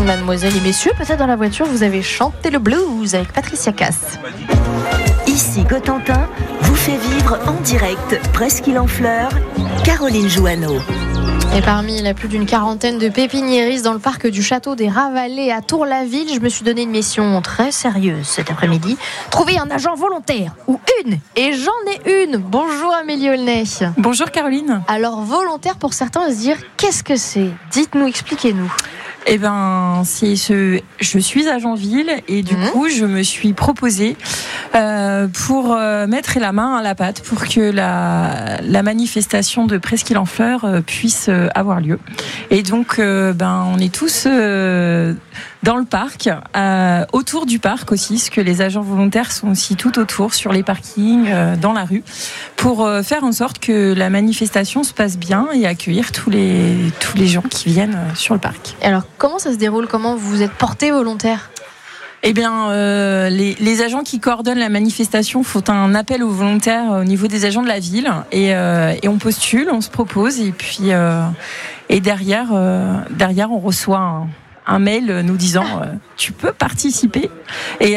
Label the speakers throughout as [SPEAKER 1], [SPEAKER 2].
[SPEAKER 1] Mademoiselles et messieurs, peut-être dans la voiture, vous avez chanté le blues avec Patricia Cass.
[SPEAKER 2] Ici Cotentin vous fait vivre en direct Presqu'île en Fleurs, Caroline Jouanneau.
[SPEAKER 1] Et parmi la plus d'une quarantaine de pépiniéristes dans le parc du château des Ravalais à Tour-la-Ville, je me suis donné une mission très sérieuse cet après-midi. Trouver un agent volontaire, ou une, et j'en ai une. Bonjour Amélie Aulnay.
[SPEAKER 3] Bonjour Caroline.
[SPEAKER 1] Alors volontaire pour certains va se dire, qu'est-ce que c'est ? Dites-nous, expliquez-nous.
[SPEAKER 3] Eh ben, je suis à Janville et du coup, je me suis proposée pour mettre la main à la pâte pour que la manifestation de Presqu'île en Fleurs puisse avoir lieu. Et donc, on est tous dans le parc, autour du parc aussi, parce que les agents volontaires sont aussi tout autour, sur les parkings, dans la rue, pour faire en sorte que la manifestation se passe bien et accueillir tous les gens qui viennent sur le parc.
[SPEAKER 1] Alors, comment ça se déroule ? Comment vous vous êtes porté volontaire ?
[SPEAKER 3] Eh bien, les agents qui coordonnent la manifestation font un appel aux volontaires au niveau des agents de la ville et on postule, on se propose et puis derrière on reçoit un mail nous disant tu peux participer et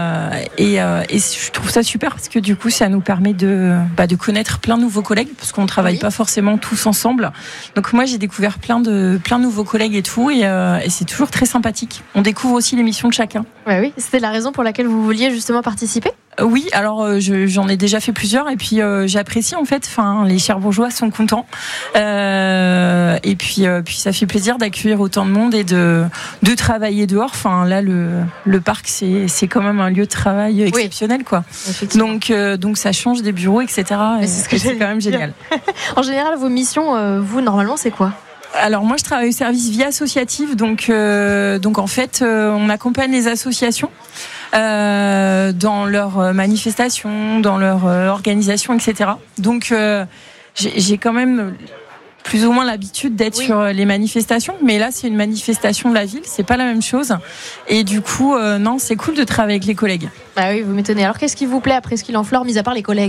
[SPEAKER 3] je trouve ça super parce que du coup ça nous permet de connaître plein de nouveaux collègues parce qu'on travaille pas forcément tous ensemble. Donc moi j'ai découvert plein de nouveaux collègues et tout et c'est toujours très sympathique. On découvre aussi les missions de chacun.
[SPEAKER 1] Ouais, oui, c'était la raison pour laquelle vous vouliez justement participer ?
[SPEAKER 3] Oui, alors j'en ai déjà fait plusieurs et puis j'apprécie en fait. Enfin, les Cherbourgeois sont contents et puis ça fait plaisir d'accueillir autant de monde et de travailler dehors. Enfin là, le parc c'est quand même un lieu de travail exceptionnel quoi. Donc ça change des bureaux etc. Et c'est quand même génial.
[SPEAKER 1] En général, vos missions, vous normalement, c'est quoi ?
[SPEAKER 3] Alors moi je travaille au service vie associative donc en fait on accompagne les associations dans leurs manifestations, dans leur organisation etc. Donc j'ai quand même plus ou moins l'habitude d'être sur les manifestations, mais là c'est une manifestation de la ville, c'est pas la même chose et du coup non c'est cool de travailler avec les collègues.
[SPEAKER 1] Ah oui vous m'étonnez. Alors qu'est-ce qui vous plaît après Presqu'île en Fleurs mis à part les collègues ?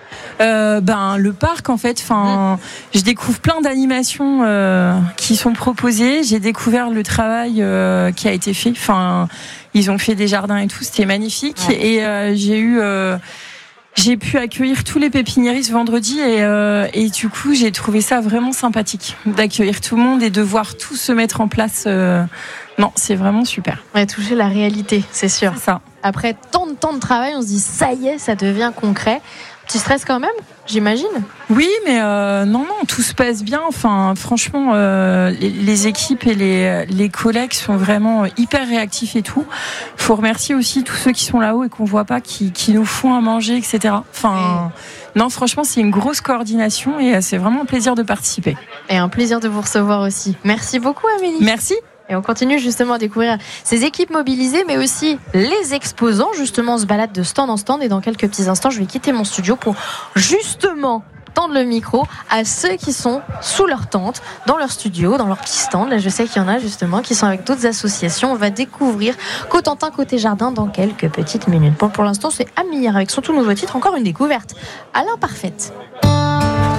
[SPEAKER 3] Le parc en fait, je découvre plein d'animations qui sont proposées. J'ai découvert le travail qui a été fait. Enfin, ils ont fait des jardins et tout, c'était magnifique. Ouais. Et j'ai pu accueillir tous les pépiniéristes vendredi et du coup j'ai trouvé ça vraiment sympathique d'accueillir tout le monde et de voir tout se mettre en place. Non, c'est vraiment super.
[SPEAKER 1] Ouais, toucher la réalité, c'est sûr.
[SPEAKER 3] C'est ça.
[SPEAKER 1] Après tant de temps de travail, on se dit ça y est, ça devient concret. Tu stresses quand même, j'imagine ?
[SPEAKER 3] Oui, mais non, tout se passe bien. Enfin, franchement, les équipes et les collègues sont vraiment hyper réactifs et tout. Faut remercier aussi tous ceux qui sont là-haut et qu'on voit pas, qui nous font à manger, etc. Enfin, non, franchement, c'est une grosse coordination et c'est vraiment un plaisir de participer.
[SPEAKER 1] Et un plaisir de vous recevoir aussi. Merci beaucoup, Amélie.
[SPEAKER 3] Merci.
[SPEAKER 1] Et on continue justement à découvrir ces équipes mobilisées, mais aussi les exposants. Justement, on se balade de stand en stand. Et dans quelques petits instants, je vais quitter mon studio pour justement tendre le micro à ceux qui sont sous leur tente, dans leur studio, dans leur petit stand. Là, je sais qu'il y en a justement qui sont avec d'autres associations. On va découvrir Cotentin Côté Jardin dans quelques petites minutes. Pour l'instant, c'est Amir avec son tout nouveau titre, encore une découverte. À l'imparfaite.